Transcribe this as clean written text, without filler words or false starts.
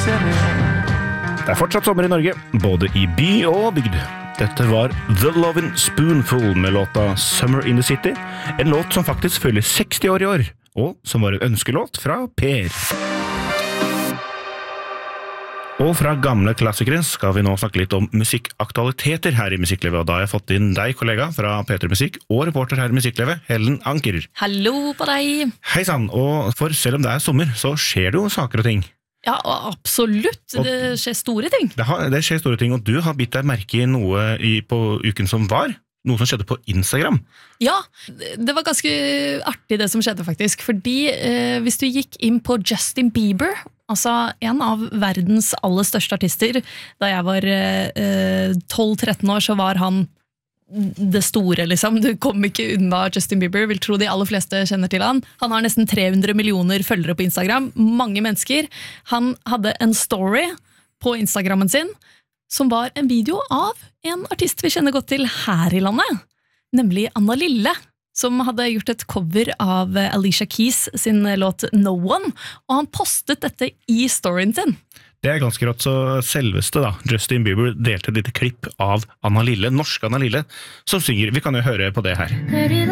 Det fortsatt sommer i Norge, både i by og bygd. Dette var The Lovin' Spoonful med låta Summer in the City, en låt som faktisk fyller 60 år i år, og som var en ønskelåt fra Per. Og fra gamle klassikere skal vi nå snakke litt om musikkaktualiteter her i Musikklivet, og da har jeg fått inn deg, kollega fra P3 Musikk, og reporter her i Musikklivet, Helen Anker. Hallo på deg! Hei sann, og for selv om det er sommer, så skjer det jo saker og ting. Ja, absolutt. Det skjer store ting. Det skjer store ting, og du har bitt deg merke i noe på uken som var. Noe som skjedde på Instagram. Ja, det var ganske artig det som skjedde faktisk. Fordi hvis du gikk inn på Justin Bieber, altså en av verdens aller største artister, da jeg var 12-13 år så var han det store, liksom. Du kom ikke unna Justin Bieber, vil tro de aller fleste kjenner til han. Han har nesten 300 millioner følgere på Instagram, mange mennesker. Han hadde en story på Instagrammen sin, som var en video av en artist vi kjenner godt til her i landet, nemlig Anna Lille, som hadde gjort et cover av Alicia Keys sin låt No One, og han postet dette i storyen sin. Det er ganske rått, så selveste da, Justin Bieber delte et lite klipp av Anna Lille, norske Anna Lille, som synger. Vi kan jo høre på det her.